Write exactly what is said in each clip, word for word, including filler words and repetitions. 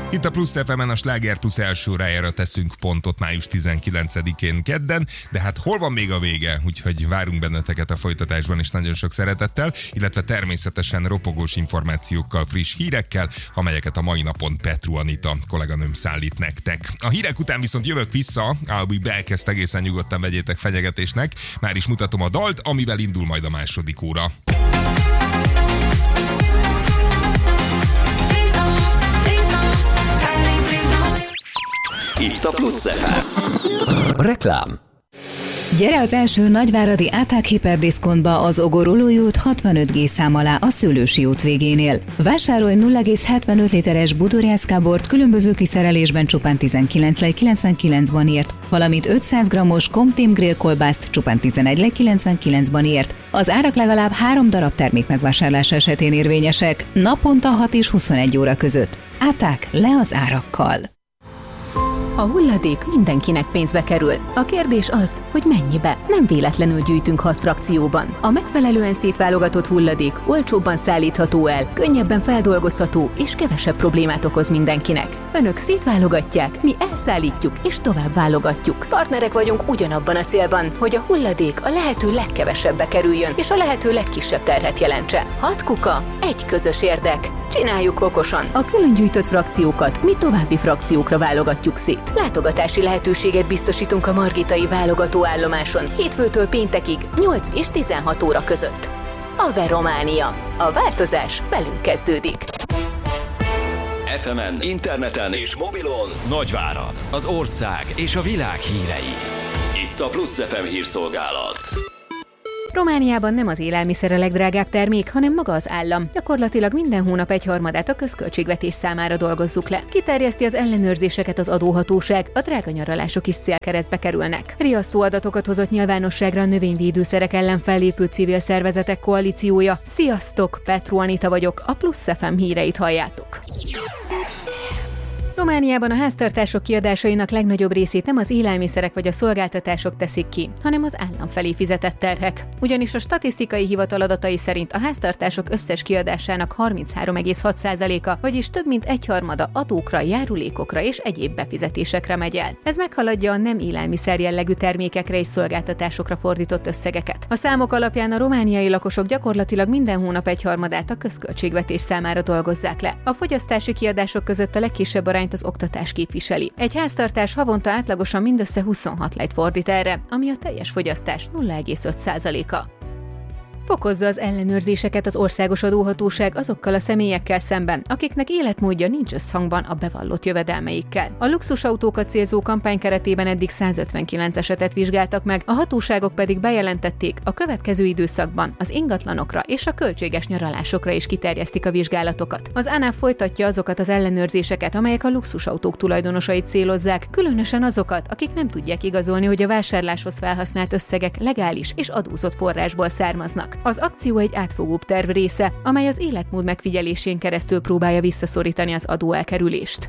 Itt a Plusz ef emen a Sláger Plusz első órájára teszünk pontot május tizenkilencedikén kedden, de hát hol van még a vége, úgyhogy várunk benneteket a folytatásban is nagyon sok szeretettel, illetve természetesen ropogós információkkal, friss hírekkel, amelyeket a mai napon Petru Anita kolléganőm szállít nektek. A hírek után viszont jövök vissza, I'll be back, ezt egészen nyugodtan vegyétek fenyegetésnek, már is mutatom a dalt, amivel indul majd a második óra. Itt a Plusz ef em. Reklám. Gyere az első nagyváradi Áták Hiperdiszkontba az Ogorolói út hatvanöt G szám alá a Szőlősi út végénél. Vásárolj nulla egész hetvenöt literes budorjászkábort különböző kiszerelésben csupán tizenkilenc lej kilencvenkilenc banért, valamint ötszáz grammos Comteam Grill kolbászt csupán tizenegy lej kilencvenkilenc banért. Az árak legalább három darab termék megvásárlása esetén érvényesek, naponta hat és huszonegy óra között. Áták, le az árakkal! A hulladék mindenkinek pénzbe kerül. A kérdés az, hogy mennyibe. Nem véletlenül gyűjtünk hat frakcióban. A megfelelően szétválogatott hulladék olcsóbban szállítható el, könnyebben feldolgozható és kevesebb problémát okoz mindenkinek. Önök szétválogatják, mi elszállítjuk és tovább válogatjuk. Partnerek vagyunk ugyanabban a célban, hogy a hulladék a lehető legkevesebbe kerüljön és a lehető legkisebb terhet jelentse. Hat kuka, egy közös érdek. Csináljuk okosan. A külön gyűjtött frakciókat mi további frakciókra válogatjuk szét. Látogatási lehetőséget biztosítunk a Margitai válogatóállomáson hétfőtől péntekig nyolc és tizenhat óra között. Ave Románia. A változás velünk kezdődik. ef emen, interneten és mobilon Nagyvárad, az ország és a világ hírei. Itt a Plusz ef em hírszolgálat. Romániában nem az élelmiszer a legdrágább termék, hanem maga az állam. Gyakorlatilag minden hónap egyharmadát a közköltségvetés számára dolgozzuk le. Kiterjeszti az ellenőrzéseket az adóhatóság, a drága nyaralások is célkeresztbe kerülnek. Riasztó adatokat hozott nyilvánosságra a növényvédőszerek ellen fellépő civil szervezetek koalíciója. Sziasztok, Petru Anita vagyok, a Plusz ef em híreit halljátok. Romániában a háztartások kiadásainak legnagyobb részét nem az élelmiszerek vagy a szolgáltatások teszik ki, hanem az állam felé fizetett terhek. Ugyanis a statisztikai hivatal adatai szerint a háztartások összes kiadásának harminchárom egész hat százaléka, vagyis több mint egyharmada adókra, járulékokra és egyéb befizetésekre megy el. Ez meghaladja a nem élelmiszer jellegű termékekre és szolgáltatásokra fordított összegeket. A számok alapján a romániai lakosok gyakorlatilag minden hónap egyharmadát a közköltségvetés számára dolgozzák le. A fogyasztási kiadások között a legkisebb arány az oktatás képviseli. Egy háztartás havonta átlagosan mindössze huszonhat lejt fordít erre, ami a teljes fogyasztás nulla egész öt százaléka. Fokozza az ellenőrzéseket az országos adóhatóság azokkal a személyekkel szemben, akiknek életmódja nincs összhangban a bevallott jövedelmeikkel. A luxusautókat célzó kampány keretében eddig százötvenkilenc esetet vizsgáltak meg, a hatóságok pedig bejelentették, a következő időszakban az ingatlanokra és a költséges nyaralásokra is kiterjesztik a vizsgálatokat. Az á en á ef folytatja azokat az ellenőrzéseket, amelyek a luxusautók tulajdonosait célozzák, különösen azokat, akik nem tudják igazolni, hogy a vásárláshoz felhasznált összegek legális és adózott forrásból származnak. Az akció egy átfogóbb terv része, amely az életmód megfigyelésén keresztül próbálja visszaszorítani az adóelkerülést.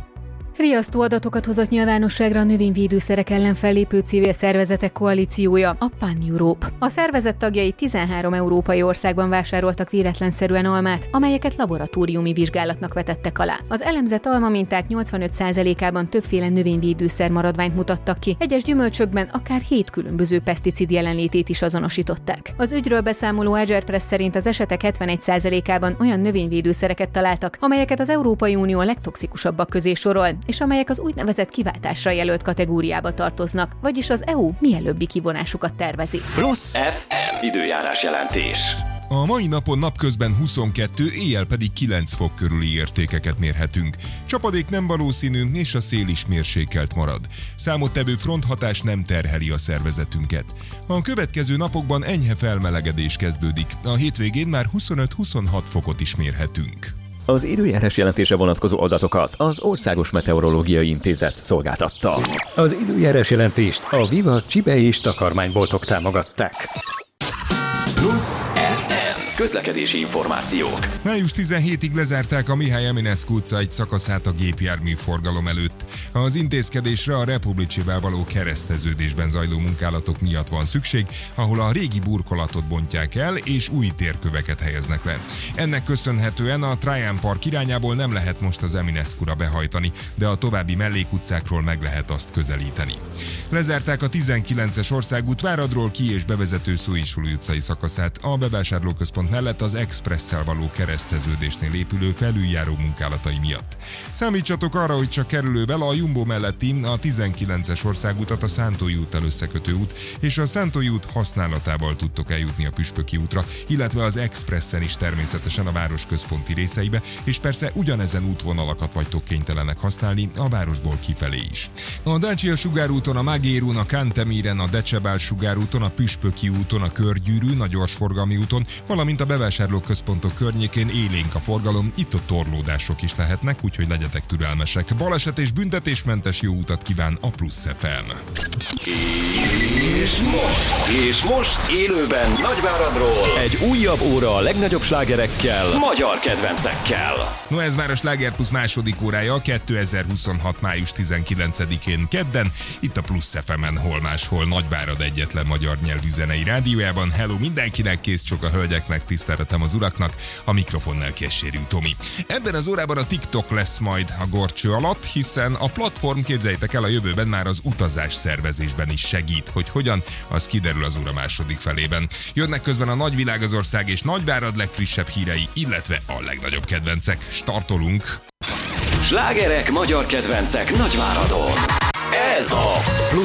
Riasztó adatokat hozott nyilvánosságra a növényvédőszerek ellen fellépő civil szervezetek koalíciója, a Pan Europe. A szervezet tagjai tizenhárom európai országban vásároltak véletlenszerűen almát, amelyeket laboratóriumi vizsgálatnak vetettek alá. Az elemzett almaminták nyolcvanöt százalékában többféle növényvédőszer maradványt mutattak ki, egyes gyümölcsökben akár hét különböző peszticid jelenlétét is azonosították. Az ügyről beszámoló Agerpress szerint az esetek hetvenegy százalékában olyan növényvédőszereket találtak, amelyeket az Európai Unió a legtoxikusabbak közé sorol, és amelyek az úgynevezett kiváltásra jelölt kategóriába tartoznak, vagyis az é u mielőbbi kivonásukat tervezi. Plusz ef em időjárás jelentés. A mai napon napközben huszonkettő, éjjel pedig kilenc fok körüli értékeket mérhetünk. Csapadék nem valószínű, és a szél is mérsékelt marad. Számottevő fronthatás nem terheli a szervezetünket. A következő napokban enyhe felmelegedés kezdődik. A hétvégén már huszonöt-huszonhat fokot is mérhetünk. Az időjárás jelentése vonatkozó adatokat az Országos Meteorológiai Intézet szolgáltatta. Az időjárás jelentést a Viva csibe és takarmányboltok támogatták. Plusz ef em. közlekedési információk. május tizenhetedikéig lezárták a Mihály Eminescu utca egy szakaszát a gépjármű forgalom előtt. Az intézkedésre a Republicsével való kereszteződésben zajló munkálatok miatt van szükség, ahol a régi burkolatot bontják el és új térköveket helyeznek le. Ennek köszönhetően a Traian Park irányából nem lehet most az Eminescura behajtani, de a további mellékutcákról meg lehet azt közelíteni. Lezárták a tizenkilences országút Váradról ki- és bevezető Szóisuli utcai szakaszát a bevásárlóközpont mellett az Expresszel való kereszteződésnél épülő felüljáró munkálatai miatt. Számítsatok arra, hogy csak kerülővel a Jumbo melletti a tizenkilences országutat a Szántói úttal összekötő út és a Szántói út használatával tudtok eljutni a Püspöki útra, illetve az Expressen is természetesen a város központi részeibe, és persze ugyanezen útvonalakat vagytok kénytelenek használni a városból kifelé is. A Dacia sugárúton, a Magérún, a Kántemíren, a Decsebál sugárúton, a Püspöki úton, a Körgyűrűn, a gyorsforgalmi úton, valamint a bevásárlóközpontok környékén élénk a forgalom, itt a torlódások is lehetnek, úgyhogy legyetek türelmesek. Baleset és büntetésmentes jó utat kíván a Plusz ef em. És most, és most élőben Nagyváradról egy újabb óra a legnagyobb slágerekkel, magyar kedvencekkel. No, ez már a Sláger Plusz második órája, kétezer-huszonhat. május tizenkilencedikén kedden, itt a Plusz ef emen, hol máshol, Nagyvárad egyetlen magyar nyelvű zenei rádiójában. Hello mindenkinek, kész csak a hölgyeknek, tiszteletem az uraknak, a mikrofonnál Kessérű Tomi. Ebben az órában a TikTok lesz majd a górcső alatt, hiszen a platform, képzeljétek el, a jövőben már az utazás szervezésben is segít. Hogy hogyan, az kiderül az óra második felében. Jönnek közben a nagyvilág, az ország és Nagyvárad legfrissebb hírei, illetve a legnagyobb kedvencek. Startolunk! Slágerek, magyar kedvencek Nagyváradon. Ez a